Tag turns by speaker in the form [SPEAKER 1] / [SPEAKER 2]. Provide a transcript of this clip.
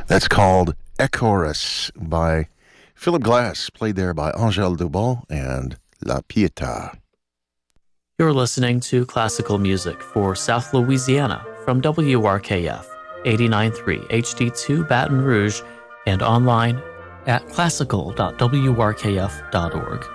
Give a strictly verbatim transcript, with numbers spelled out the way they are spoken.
[SPEAKER 1] That's called Echoris by Philip Glass, played there by Angèle Dubon and La Pietà.
[SPEAKER 2] You're listening to classical music for South Louisiana from W R K F eighty-nine point three H D two Baton Rouge and online at classical dot w r k f dot org.